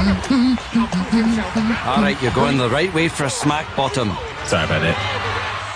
Alright, you're going the right way for a smack bottom. Sorry about it.